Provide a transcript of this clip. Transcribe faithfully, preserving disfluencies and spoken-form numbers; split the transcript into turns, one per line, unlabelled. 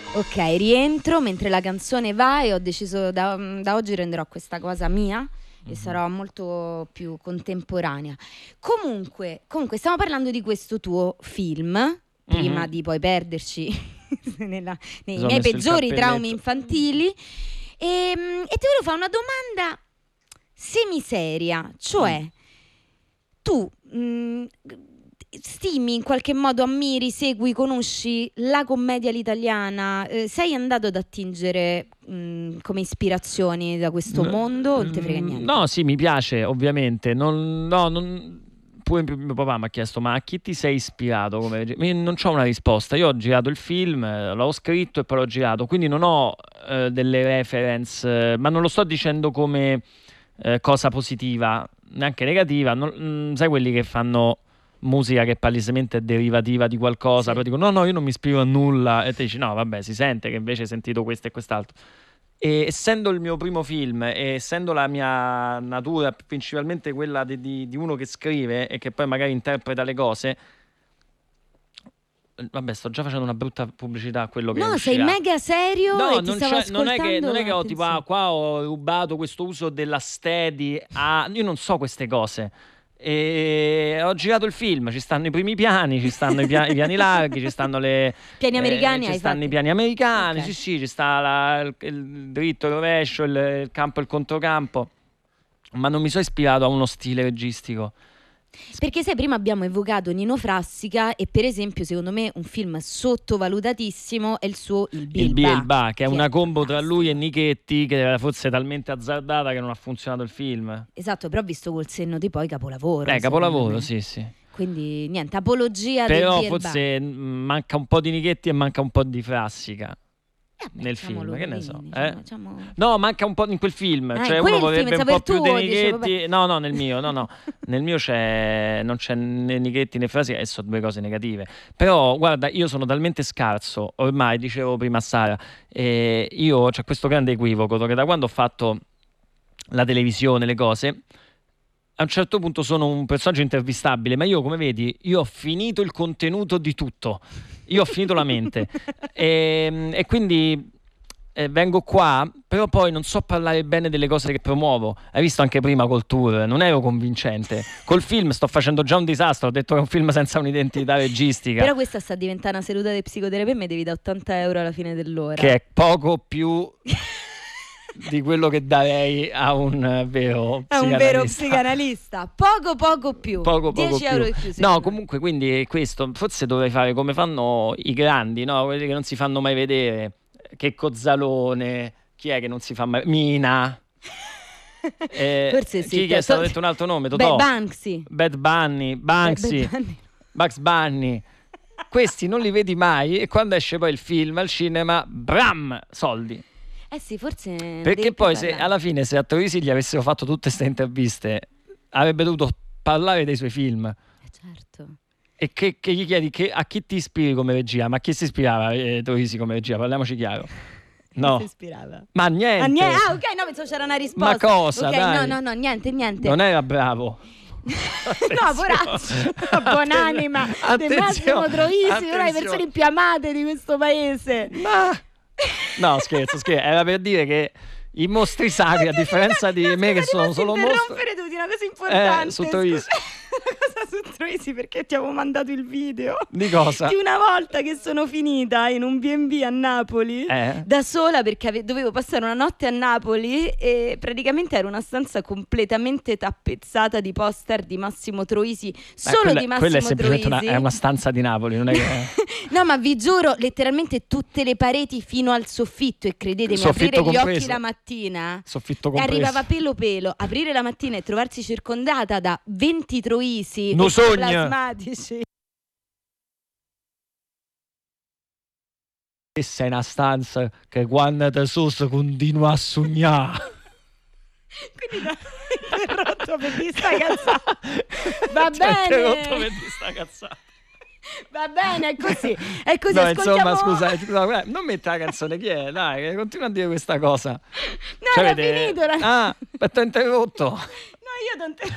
Ok, rientro mentre la canzone va e ho deciso da, da oggi renderò questa cosa mia e sarò molto più contemporanea. Comunque, comunque stiamo parlando di questo tuo film, prima
Mhm.
di poi perderci nella- nei
Mi sono
miei
messo il
peggiori traumi
cappelletto.
infantili. E, e ti volevo fare una domanda semiseria, cioè tu mh, stimi in qualche modo, ammiri, segui, conosci la commedia all'italiana? Eh, sei andato ad attingere mh, come ispirazioni da questo mondo o non te frega
Mm,
niente?
No, sì, mi piace, ovviamente. Non, no, non- Pure mio mio papà mi ha chiesto: ma a chi ti sei ispirato? Come regi-?" Io non ho una risposta. Io ho girato il film, eh, l'ho scritto e poi l'ho girato, quindi non ho eh, delle reference, eh, ma non lo sto dicendo come eh, cosa positiva, neanche negativa. Non- mm, sai quelli che fanno musica che palesemente è derivativa di qualcosa,
Sì.
però dico no, no, io non mi ispiro a nulla, e te dici no, vabbè, si sente che invece hai sentito questo e quest'altro. E essendo il mio primo film e essendo la mia natura principalmente quella di, di- di uno che scrive e che poi magari interpreta le cose, eh, vabbè, sto già facendo una brutta pubblicità a quello che
No, sei
uscirà.
mega serio
No,
e ti
non,
stavo
c'è- non è che,
ascoltando.
non è che ho tipo, ah,
Attenzione.
qua ho rubato questo uso della steady a... Io non so queste cose. E ho girato il film, ci stanno i primi piani, ci stanno i, pia- i piani larghi, ci stanno le...
Piani
eh,
americani
ci
hai
stanno
fatti?
i piani americani,
Ok.
sì sì, ci sta la- il, il dritto, il rovescio, il, il campo e il controcampo, ma non mi sono ispirato a uno stile registico.
Perché sai, prima abbiamo evocato Nino Frassica e per esempio secondo me un film sottovalutatissimo è il suo Il
Il B e il
Bilba,
Ba, che è una combo tra lui e
fantastico.
Nichetti, che era forse talmente azzardata che non ha funzionato il film.
Esatto, però visto col senno di poi capolavoro,
Eh,
secondo
capolavoro,
me.
sì sì.
Quindi niente, apologia del
Però
Bilba.
forse mm, manca un po' di Nichetti e manca un po' di Frassica
Eh, beh,
nel
facciamo
film, che ne so.
Lololini,
eh?
facciamo- facciamo-
No, manca un po' in quel film.
Ah,
Cioè,
in
uno
quel film,
vorrebbe un
saper
po' più di
tuo, dicevo,
Nichetti. No, no, nel mio, no, no. Nel mio c'è, non c'è né Nichetti né Frassica e sono due cose negative. Però, guarda, io sono talmente scarso, ormai, dicevo prima a Sara, eh, io c'è questo grande equivoco, che da quando ho fatto la televisione, le cose, a un certo punto sono un personaggio intervistabile, ma io, come vedi, io ho finito il contenuto di tutto. Io ho finito la mente. E, e quindi eh, vengo qua, però poi non so parlare bene delle cose che promuovo. Hai visto anche prima col tour, non ero convincente. Col film sto facendo già un disastro, ho detto che è un film senza un'identità registica,
Però questa sta diventando una seduta di psicoterapia e mi devi da ottanta euro alla fine dell'ora.
che è poco più di quello che darei a un eh, vero
È un vero
psicanalista.
psicanalista. Poco poco più.
Poco, poco
dieci euro
più.
di più.
No,
secondo me.
comunque, quindi è questo. Forse dovrei fare come fanno i grandi, no? Quelli che non si fanno mai vedere. Che Cozzalone, chi è che non si fa mai... Mina. Eh,
Forse sì.
chi che è stato
To-
detto un altro nome?
Beh,
Totò.
Banksy.
Bad Bunny, Banksy,
Bad Bunny.
Bugs Bunny. Questi non li vedi mai e quando esce poi il film al cinema, bram, soldi.
Eh sì, forse.
Perché
devi
poi
più
se
parlare.
alla fine se a Troisi gli avessero fatto tutte queste interviste, avrebbe dovuto parlare dei suoi film.
Eh, certo.
E che, che gli chiedi che, a chi ti ispiri come regia? Ma a chi si ispirava eh, Troisi come regia? Parliamoci chiaro. No.
Si ispirava.
Ma niente.
Ah, niente. Ah, ok, no, pensavo c'era una risposta.
Ma cosa,
Ok,
dai.
no, no, no, niente, niente.
Non era bravo.
No, poraccio, buonanima di
Attenzione.
Massimo Troisi, una delle
Attenzione.
persone più amate di questo paese.
Ma... No, scherzo, scherzo. Era per dire che i mostri sacri, a differenza di
No,
me che
scusa,
sono
ti
solo
posso
mostri...
interrompere tu di una cosa importante.
Eh, su Troisi.
scusa. Una cosa su Troisi, perché ti avevo mandato il video
Di cosa?
di una volta che sono finita in un bi e bi a Napoli
Eh?
da sola perché ave- dovevo passare una notte a Napoli e praticamente era una stanza completamente tappezzata di poster di Massimo Troisi,
Beh,
solo
quella,
di Massimo
quella è semplicemente una,
Troisi.
è una stanza di Napoli, non è che...
No, ma vi giuro, letteralmente tutte le pareti fino al soffitto e credetemi,
Soffitto
aprire gli occhi
compreso.
la mattina
Soffitto compreso.
arrivava pelo pelo, aprire la mattina e trovarsi circondata da venti Troisi
No sogno.
plasmatici.
Questa è una stanza che quando te sos continua a sognare.
Quindi da interrotto per di sta cazzata. Va
Ti ho interrotto
bene.
per di sta cazzata.
Va bene, è così. È così,
No,
ascoltiamo.
insomma, scusa, scusa, guarda, non metta la canzone, chi è? Dai, continua a dire questa cosa.
No,
Cioè,
era
vede-
finito. Era...
Ah, ti ho interrotto.
No, io non te